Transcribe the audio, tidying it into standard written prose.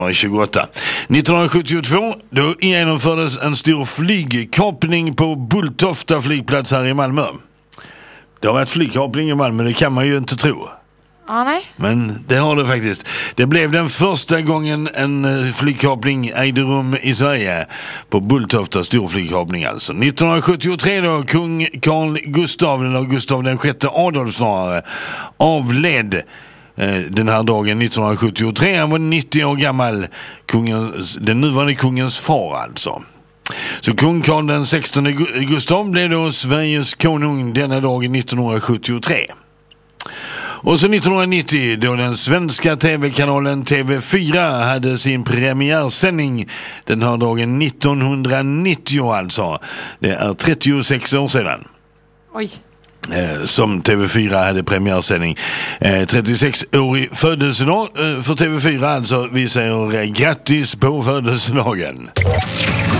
28. 1972 då genomfördes en stor flygkapning på Bulltofta flygplats här i Malmö. Det har varit flygkapning i Malmö, det kan man ju inte tro. Ja, nej. Men det har det faktiskt. Det blev den första gången en flygkapning ägde rum i Sverige på Bulltofta, stor flygkapning alltså. 1973 då kung Carl Gustav, eller Gustav den sjätte Adolf snarare, avled den här dagen 1973. Han var 90 år gammal, den nuvarande kungens far alltså. Så kung Carl den 16 Gustav blev då Sveriges konung denna dag 1973. Och så 1990 då den svenska tv-kanalen TV4 hade sin premiärsändning den här dagen 1990 alltså. Det är 36 år sedan. Oj. Som TV4 hade premiärsändning. 36-årig födelsedag för TV4 alltså. Vi säger grattis på födelsedagen.